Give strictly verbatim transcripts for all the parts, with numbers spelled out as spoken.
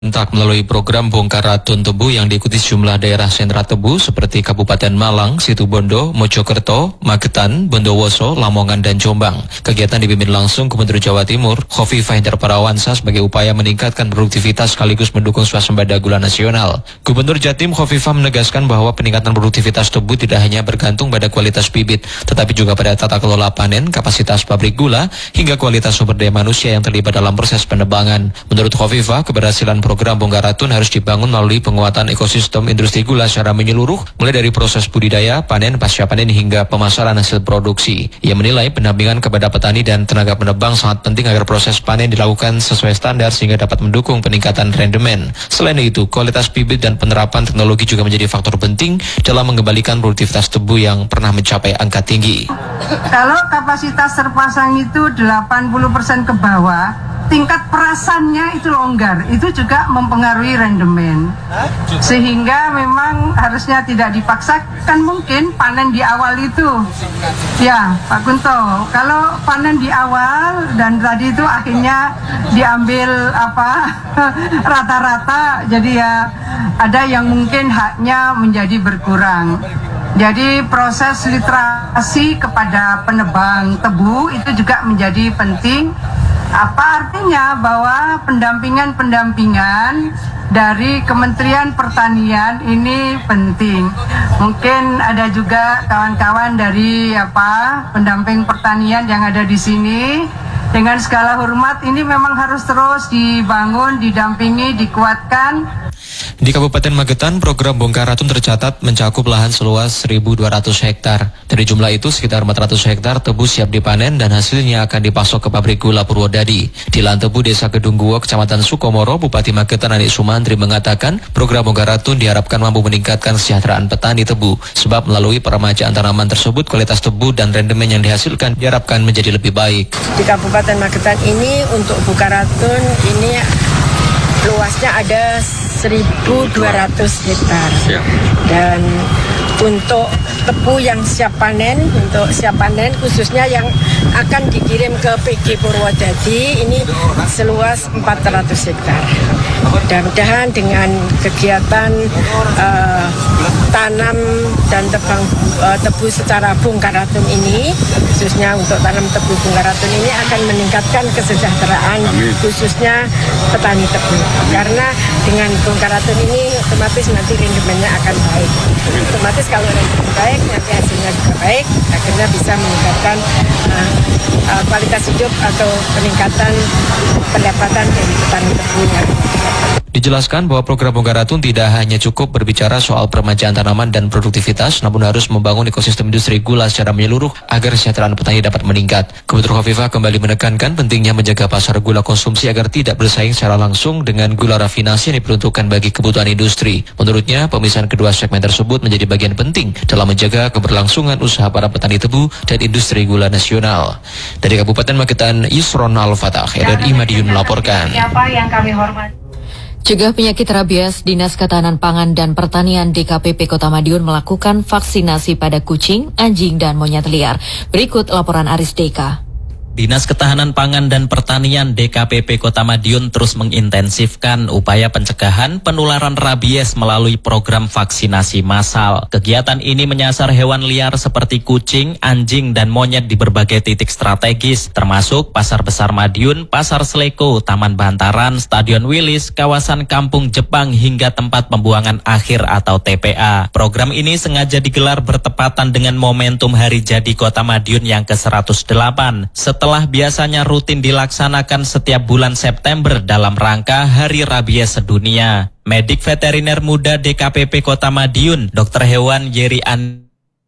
Entah melalui program bongkar ratun tebu yang diikuti sejumlah daerah sentra tebu seperti Kabupaten Malang, Situbondo, Mojokerto, Magetan, Bondowoso, Lamongan, dan Jombang. Kegiatan dipimpin langsung Gubernur Jawa Timur, Khofifah Indar Parawansa sebagai upaya meningkatkan produktivitas sekaligus mendukung swasembada gula nasional. Gubernur Jatim Khofifah menegaskan bahwa peningkatan produktivitas tebu tidak hanya bergantung pada kualitas bibit, tetapi juga pada tata kelola panen, kapasitas pabrik gula, hingga kualitas sumber daya manusia yang terlibat dalam proses penebangan. Menurut Khofifah, keberhasilan program bongkar ratun harus dibangun melalui penguatan ekosistem industri gula secara menyeluruh, mulai dari proses budidaya, panen, pasca panen hingga pemasaran hasil produksi. Ia menilai pendampingan kepada petani dan tenaga penebang sangat penting agar proses panen dilakukan sesuai standar sehingga dapat mendukung peningkatan rendemen. Selain itu, kualitas bibit dan penerapan teknologi juga menjadi faktor penting dalam mengembalikan produktivitas tebu yang pernah mencapai angka tinggi. Kalau kapasitas terpasang itu delapan puluh persen ke bawah, tingkat perasannya itu longgar, itu juga mempengaruhi rendemen. Sehingga memang harusnya tidak dipaksakan mungkin panen di awal itu. Ya, Pak Kunto, kalau panen di awal dan tadi itu akhirnya diambil apa rata-rata, jadi ya ada yang mungkin haknya menjadi berkurang. Jadi proses literasi kepada penebang tebu itu juga menjadi penting. Apa artinya bahwa pendampingan-pendampingan dari Kementerian Pertanian ini penting. Mungkin ada juga kawan-kawan dari apa pendamping pertanian yang ada di sini. Dengan segala hormat, ini memang harus terus dibangun, didampingi, dikuatkan. Di Kabupaten Magetan, program bongkar ratun tercatat mencakup lahan seluas seribu dua ratus hektar. Dari jumlah itu, sekitar empat ratus hektar tebu siap dipanen dan hasilnya akan dipasok ke pabrik gula Purwodadi. Di lahan tebu Desa Kedungguo, Kecamatan Sukomoro, Bupati Magetan Anik Sumantri mengatakan program bongkar ratun diharapkan mampu meningkatkan kesejahteraan petani tebu. Sebab melalui peremajaan tanaman tersebut, kualitas tebu dan rendemen yang dihasilkan diharapkan menjadi lebih baik. Di Kabupaten Magetan ini untuk bongkar ratun ini luasnya ada seribu dua ratus hektar. Dan untuk tebu yang siap panen, untuk siap panen khususnya yang akan dikirim ke P G Purwodadi ini seluas empat ratus hektar. Mudah-mudahan dengan kegiatan uh, tanam dan tebang uh, tebu secara bongkar ratun ini, khususnya untuk tanam tebu bongkar ratun ini akan meningkatkan kesejahteraan khususnya petani tebu. Karena dengan bongkar ratun ini otomatis nanti rendemennya akan baik. Otomatis kalau rendemen baik, nanti hasilnya juga baik, akhirnya bisa meningkatkan uh, uh, kualitas hidup atau peningkatan pendapatan dari petani tebunya. Dijelaskan bahwa program bongkar ratun tidak hanya cukup berbicara soal peremajaan tanaman dan produktivitas, namun harus membangun ekosistem industri gula secara menyeluruh agar kesejahteraan petani dapat meningkat. Gubernur Khofifah kembali menekankan pentingnya menjaga pasar gula konsumsi agar tidak bersaing secara langsung dengan gula rafinasi yang diperuntukkan bagi kebutuhan industri. Menurutnya, pemisahan kedua segmen tersebut menjadi bagian penting dalam menjaga keberlangsungan usaha para petani tebu dan industri gula nasional. Dari Kabupaten Magetan, Yusron Al-Fatah, R R I Madiun melaporkan. Siapa yang kami hormati? Cegah penyakit rabies, Dinas Ketahanan Pangan dan Pertanian D K P P Kota Madiun melakukan vaksinasi pada kucing, anjing, dan monyet liar. Berikut laporan Aris Deka. Dinas Ketahanan Pangan dan Pertanian D K P P Kota Madiun terus mengintensifkan upaya pencegahan penularan rabies melalui program vaksinasi massal. Kegiatan ini menyasar hewan liar seperti kucing, anjing, dan monyet di berbagai titik strategis, termasuk Pasar Besar Madiun, Pasar Sleko, Taman Bantaran, Stadion Wilis, kawasan Kampung Jepang, hingga tempat pembuangan akhir atau T P A. Program ini sengaja digelar bertepatan dengan momentum Hari Jadi Kota Madiun yang ke seratus delapan. Setelah biasanya rutin dilaksanakan setiap bulan September dalam rangka Hari Rabies Sedunia. Medik Veteriner Muda D K P P Kota Madiun, Dokter Hewan Yeri An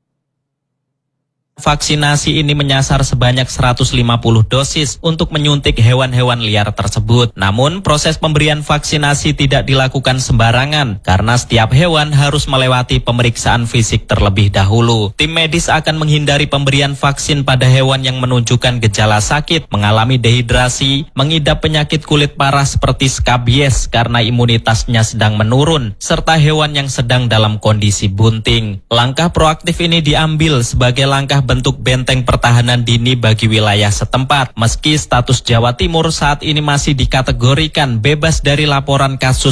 vaksinasi ini menyasar sebanyak seratus lima puluh dosis untuk menyuntik hewan-hewan liar tersebut. Namun proses pemberian vaksinasi tidak dilakukan sembarangan karena setiap hewan harus melewati pemeriksaan fisik terlebih dahulu. Tim medis akan menghindari pemberian vaksin pada hewan yang menunjukkan gejala sakit, mengalami dehidrasi, mengidap penyakit kulit parah seperti skabies karena imunitasnya sedang menurun, serta hewan yang sedang dalam kondisi bunting. Langkah proaktif ini diambil sebagai langkah membentuk benteng pertahanan dini bagi wilayah setempat. Meski status Jawa Timur saat ini masih dikategorikan bebas dari laporan kasus